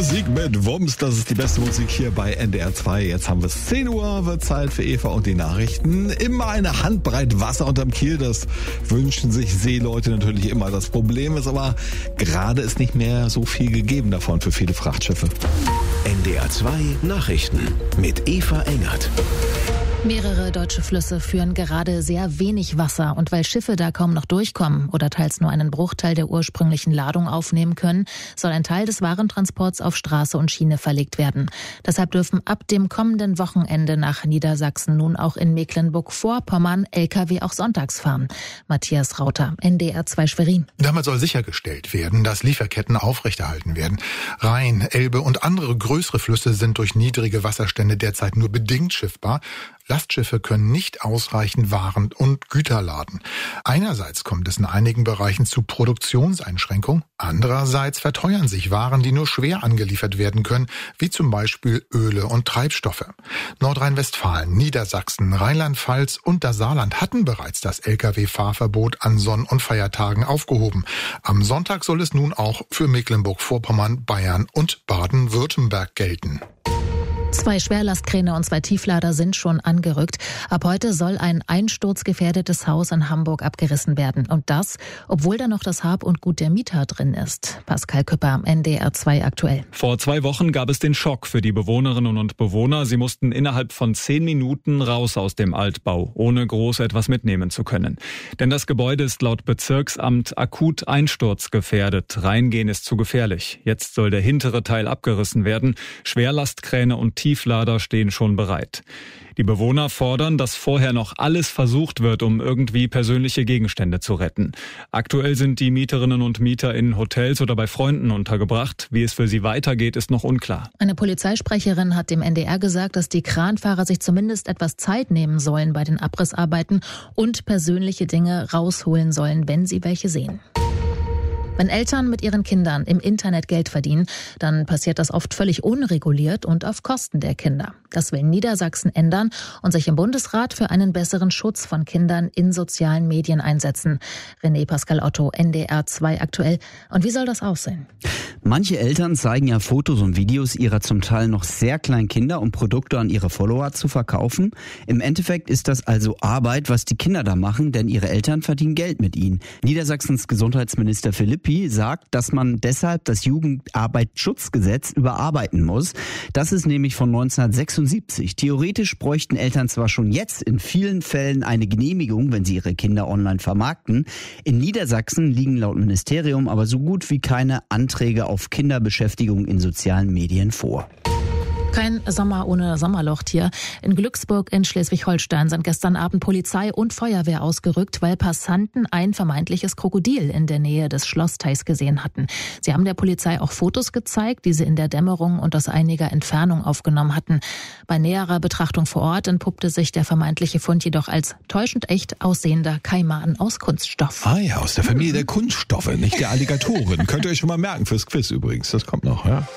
Musik mit Wumms, das ist die beste Musik hier bei NDR 2. Jetzt haben wir es 10 Uhr, wird Zeit für Eva und die Nachrichten. Immer eine Handbreit Wasser unterm Kiel, das wünschen sich Seeleute natürlich immer. Das Problem ist aber, gerade ist nicht mehr so viel gegeben davon für viele Frachtschiffe. NDR 2 Nachrichten mit Eva Engert. Mehrere deutsche Flüsse führen gerade sehr wenig Wasser und weil Schiffe da kaum noch durchkommen oder teils nur einen Bruchteil der ursprünglichen Ladung aufnehmen können, soll ein Teil des Warentransports auf Straße und Schiene verlegt werden. Deshalb dürfen ab dem kommenden Wochenende nach Niedersachsen nun auch in Mecklenburg-Vorpommern Lkw auch sonntags fahren. Matthias Rauter, NDR 2 Schwerin. Damit soll sichergestellt werden, dass Lieferketten aufrechterhalten werden. Rhein, Elbe und andere größere Flüsse sind durch niedrige Wasserstände derzeit nur bedingt schiffbar. Lastschiffe können nicht ausreichend Waren und Güter laden. Einerseits kommt es in einigen Bereichen zu Produktionseinschränkungen, andererseits verteuern sich Waren, die nur schwer angeliefert werden können, wie zum Beispiel Öle und Treibstoffe. Nordrhein-Westfalen, Niedersachsen, Rheinland-Pfalz und das Saarland hatten bereits das Lkw-Fahrverbot an Sonn- und Feiertagen aufgehoben. Am Sonntag soll es nun auch für Mecklenburg-Vorpommern, Bayern und Baden-Württemberg gelten. 2 Schwerlastkräne und 2 Tieflader sind schon angerückt. Ab heute soll ein einsturzgefährdetes Haus in Hamburg abgerissen werden. Und das, obwohl da noch das Hab und Gut der Mieter drin ist. Pascal Küpper, NDR 2 aktuell. Vor 2 Wochen gab es den Schock für die Bewohnerinnen und Bewohner. Sie mussten innerhalb von 10 Minuten raus aus dem Altbau, ohne groß etwas mitnehmen zu können. Denn das Gebäude ist laut Bezirksamt akut einsturzgefährdet. Reingehen ist zu gefährlich. Jetzt soll der hintere Teil abgerissen werden. Schwerlastkräne und Tieflader stehen schon bereit. Die Bewohner fordern, dass vorher noch alles versucht wird, um irgendwie persönliche Gegenstände zu retten. Aktuell sind die Mieterinnen und Mieter in Hotels oder bei Freunden untergebracht. Wie es für sie weitergeht, ist noch unklar. Eine Polizeisprecherin hat dem NDR gesagt, dass die Kranfahrer sich zumindest etwas Zeit nehmen sollen bei den Abrissarbeiten und persönliche Dinge rausholen sollen, wenn sie welche sehen. Wenn Eltern mit ihren Kindern im Internet Geld verdienen, dann passiert das oft völlig unreguliert und auf Kosten der Kinder. Das will Niedersachsen ändern und sich im Bundesrat für einen besseren Schutz von Kindern in sozialen Medien einsetzen. René Pascal Otto, NDR 2 aktuell. Und wie soll das aussehen? Manche Eltern zeigen ja Fotos und Videos ihrer zum Teil noch sehr kleinen Kinder, um Produkte an ihre Follower zu verkaufen. Im Endeffekt ist das also Arbeit, was die Kinder da machen, denn ihre Eltern verdienen Geld mit ihnen. Niedersachsens Gesundheitsminister Philippi sagt, dass man deshalb das Jugendarbeitsschutzgesetz überarbeiten muss. Das ist nämlich von 1976. Theoretisch bräuchten Eltern zwar schon jetzt in vielen Fällen eine Genehmigung, wenn sie ihre Kinder online vermarkten. In Niedersachsen liegen laut Ministerium aber so gut wie keine Anträge auf Kinderbeschäftigung in sozialen Medien vor. Kein Sommer ohne Sommerloch hier. In Glücksburg in Schleswig-Holstein sind gestern Abend Polizei und Feuerwehr ausgerückt, weil Passanten ein vermeintliches Krokodil in der Nähe des Schlossteichs gesehen hatten. Sie haben der Polizei auch Fotos gezeigt, die sie in der Dämmerung und aus einiger Entfernung aufgenommen hatten. Bei näherer Betrachtung vor Ort entpuppte sich der vermeintliche Fund jedoch als täuschend echt aussehender Kaiman aus Kunststoff. Ah ja, aus der Familie der Kunststoffe, nicht der Alligatoren. Könnt ihr euch schon mal merken fürs Quiz übrigens, das kommt noch, ja.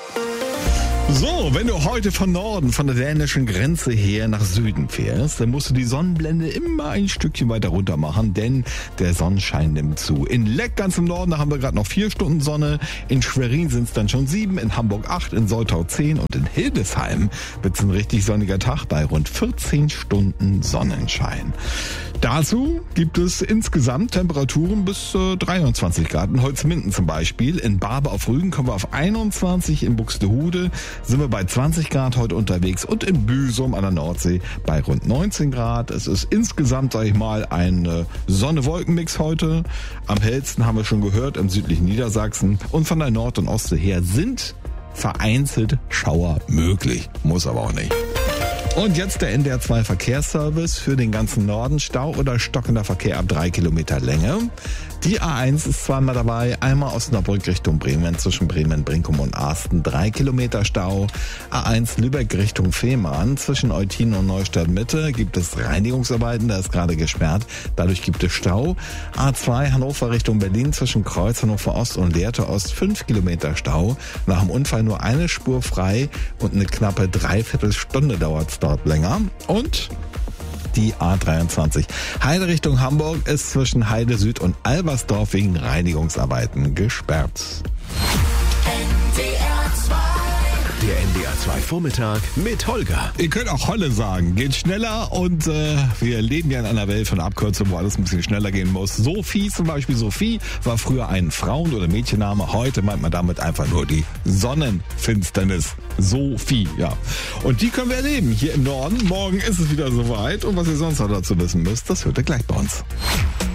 So, wenn du heute von Norden, von der dänischen Grenze her nach Süden fährst, dann musst du die Sonnenblende immer ein Stückchen weiter runter machen, denn der Sonnenschein nimmt zu. In Leck ganz im Norden, da haben wir gerade noch 4 Stunden Sonne, in Schwerin sind es dann schon 7, in Hamburg 8, in Soltau 10 und in Hildesheim wird es ein richtig sonniger Tag bei rund 14 Stunden Sonnenschein. Dazu gibt es insgesamt Temperaturen bis 23 Grad. In Holzminden zum Beispiel. In Barbe auf Rügen kommen wir auf 21, in Buxtehude sind wir bei 20 Grad heute unterwegs und in Büsum an der Nordsee bei rund 19 Grad. Es ist insgesamt, sage ich mal, ein Sonne-Wolken-Mix heute. Am hellsten haben wir schon gehört im südlichen Niedersachsen. Und von der Nord- und Ostsee her sind vereinzelt Schauer möglich. Muss aber auch nicht. Und jetzt der NDR 2 Verkehrsservice für den ganzen Norden. Stau oder stockender Verkehr ab 3 Kilometer Länge. Die A1 ist zweimal dabei, einmal Osnabrück Richtung Bremen, zwischen Bremen, Brinkum und Arsten 3 Kilometer Stau. A1 Lübeck Richtung Fehmarn, zwischen Eutin und Neustadt Mitte gibt es Reinigungsarbeiten, da ist gerade gesperrt, dadurch gibt es Stau. A2 Hannover Richtung Berlin, zwischen Kreuz Hannover Ost und Lehrte Ost 5 Kilometer Stau. Nach dem Unfall nur eine Spur frei und eine knappe Dreiviertelstunde dauert es dort länger. Und die A23 Heide Richtung Hamburg ist zwischen Heide Süd und Albersdorf wegen Reinigungsarbeiten gesperrt. NDR 2 WDR 2 Vormittag mit Holger. Ihr könnt auch Holle sagen. Geht schneller und wir leben ja in einer Welt von Abkürzungen, wo alles ein bisschen schneller gehen muss. Sophie zum Beispiel. Sophie war früher ein Frauen- oder Mädchenname. Heute meint man damit einfach nur die Sonnenfinsternis. Sophie, ja. Und die können wir erleben hier im Norden. Morgen ist es wieder soweit. Und was ihr sonst noch dazu wissen müsst, das hört ihr gleich bei uns.